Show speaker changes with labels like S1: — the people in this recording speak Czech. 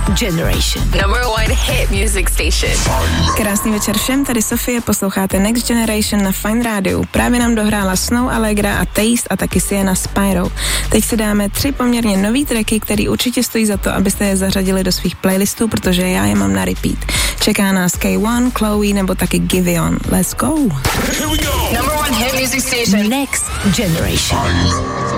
S1: Generation.
S2: Number 1 hit music station.
S3: Krásný večer všem, tady Sofie, posloucháte Next Generation na Fine Rádiu. Právě nám dohrála Snow Allegra a Taste a taky Sienna Spyro. Teď si dáme 3 poměrně nový tracky, který určitě stojí za to, abyste je zařadili do svých playlistů, protože já je mám na repeat. Čeká nás K1, Chloe nebo taky Giveon. Let's go!
S1: Here we go. Number 1 hit music station. Next Generation.